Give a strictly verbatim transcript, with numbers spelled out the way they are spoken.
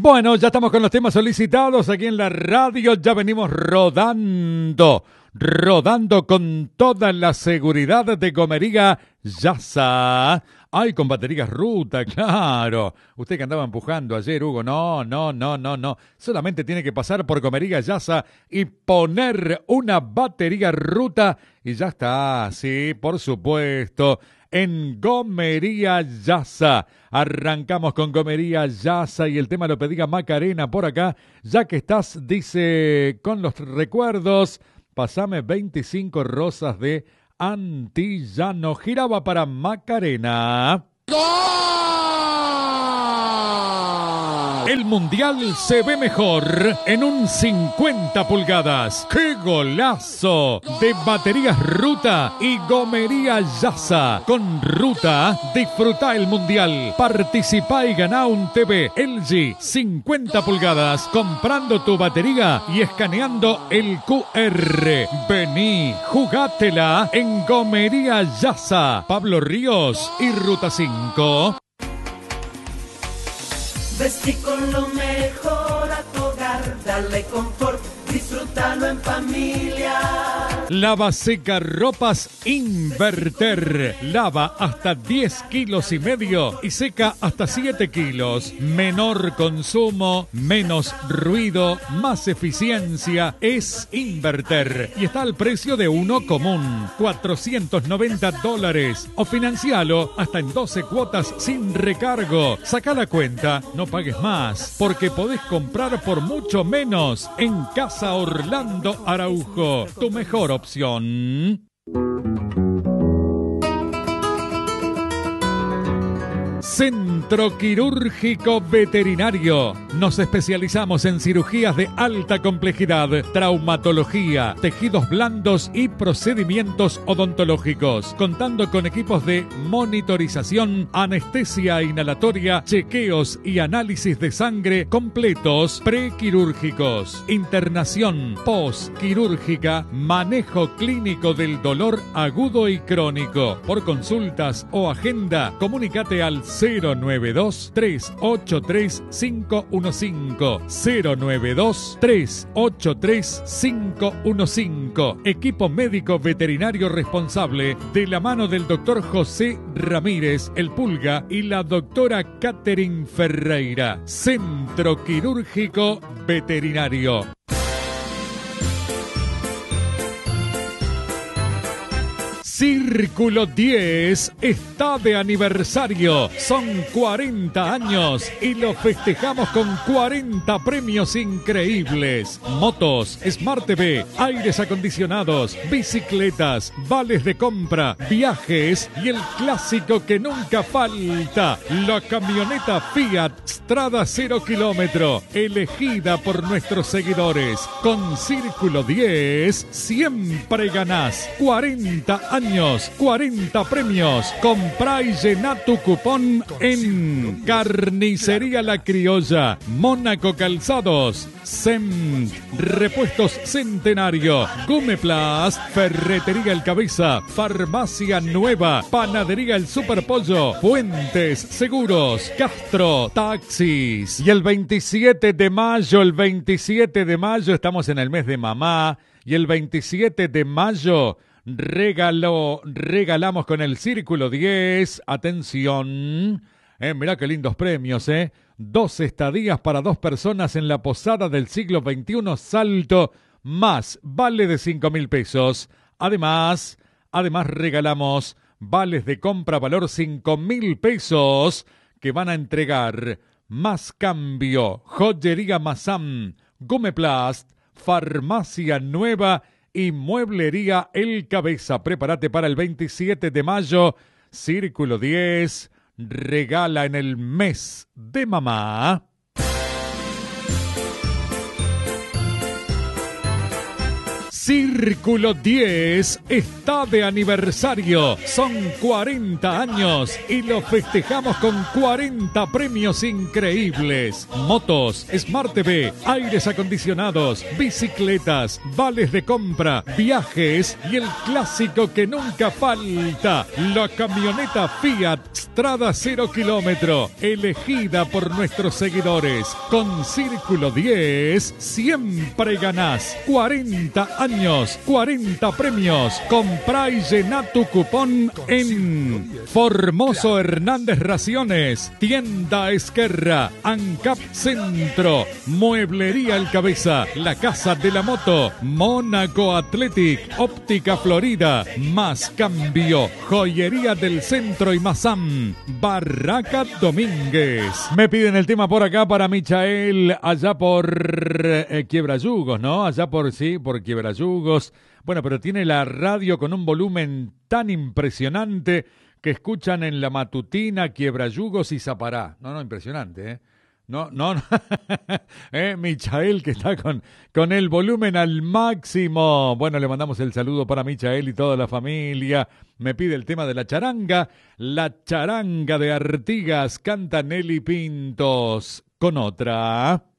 Bueno, ya estamos con los temas solicitados aquí en la radio, ya venimos rodando, rodando con toda la seguridad de Comería Yasa. Ay, con baterías Ruta, claro. Usted que andaba empujando ayer, Hugo, no, no, no, no, no. Solamente tiene que pasar por Comería Yasa y poner una batería Ruta y ya está, sí, por supuesto. En Gomería Yasa. Arrancamos con Gomería Yasa y el tema lo pedía Macarena por acá. Ya que estás, dice, con los recuerdos, pasame veinticinco rosas de Antillano. Giraba para Macarena. El Mundial se ve mejor en un cincuenta pulgadas. ¡Qué golazo! De baterías Ruta y Gomería Yasa. Con Ruta, disfruta el Mundial. Participa y gana un T V L G cincuenta pulgadas comprando tu batería y escaneando el Q R. Vení, jugátela en Gomería Yasa. Pablo Ríos y Ruta cinco. Vestí con lo mejor a tu hogar, dale confort, disfrútalo en familia. Lava seca ropas Inverter. Lava hasta diez kilos y medio y seca hasta siete kilos. Menor consumo, menos ruido, más eficiencia. Es Inverter y está al precio de uno común. cuatrocientos noventa dólares. O financialo hasta en doce cuotas sin recargo. Saca la cuenta, no pagues más, porque podés comprar por mucho menos en Casa Orlando Araujo. Tu mejor opción. Centro Quirúrgico Veterinario. Nos especializamos en cirugías de alta complejidad, traumatología, tejidos blandos y procedimientos odontológicos, contando con equipos de monitorización, anestesia inhalatoria, chequeos y análisis de sangre completos prequirúrgicos, internación postquirúrgica, manejo clínico del dolor agudo y crónico. Por consultas o agenda, comunícate al cero nueve dos, tres ocho tres, cinco uno cinco. cero nueve dos, tres ocho tres, cinco uno cinco. Equipo médico veterinario responsable de la mano del doctor José Ramírez, el Pulga, y la doctora Catherine Ferreira. Centro Quirúrgico Veterinario. Círculo diez está de aniversario. Son cuarenta años y lo festejamos con cuarenta premios increíbles. Motos, Smart T V, aires acondicionados, bicicletas, vales de compra, viajes y el clásico que nunca falta, la camioneta Fiat Strada cero kilómetro, elegida por nuestros seguidores. Con Círculo diez siempre ganás. cuarenta años. cuarenta premios. Comprá y llená tu cupón en Carnicería La Criolla, Mónaco Calzados, C E M T, Repuestos Centenario, Gumeplast, Ferretería El Cabeza, Farmacia Nueva, Panadería El Superpollo, Fuentes Seguros, Castro Taxis. Y el veintisiete de mayo, el veintisiete de mayo, estamos en el mes de mamá, y el veintisiete de mayo Regalo, regalamos con el Círculo diez, atención, eh, mirá qué lindos premios, eh, dos estadías para dos personas en la posada del siglo veintiuno Salto, más vale de cinco mil pesos, además, además regalamos vales de compra valor cinco mil pesos, que van a entregar más cambio, Joyería Mazam, Gumeplast, Farmacia Nueva y Mueblería El Cabeza. Prepárate para el veintisiete de mayo. Círculo diez regala en el mes de mamá. Círculo diez está de aniversario. Son cuarenta años y lo festejamos con cuarenta premios increíbles. Motos, Smart T V, aires acondicionados, bicicletas, vales de compra, viajes y el clásico que nunca falta, la camioneta Fiat Strada cero kilómetro, elegida por nuestros seguidores. Con Círculo diez siempre ganás. cuarenta años, cuarenta premios. Comprá y llená tu cupón en Formoso Hernández Raciones, Tienda Esquerra, ANCAP Centro, Mueblería El Cabeza, La Casa de la Moto, Mónaco Athletic, Óptica Florida, Más Cambio, Joyería del Centro y Mazam, Barraca Domínguez. Me piden el tema por acá para Michael, allá por eh, Quiebrayugos, ¿no? Allá por, sí, por Quiebrayugos. Bueno, pero tiene la radio con un volumen tan impresionante que escuchan en la matutina Quiebrayugos y Zapará. No, no, impresionante, ¿eh? No, no, no. ¿Eh? Michael, que está con, con el volumen al máximo. Bueno, le mandamos el saludo para Michael y toda la familia. Me pide el tema de la charanga. La charanga de Artigas, canta Nelly Pintos. Con otra...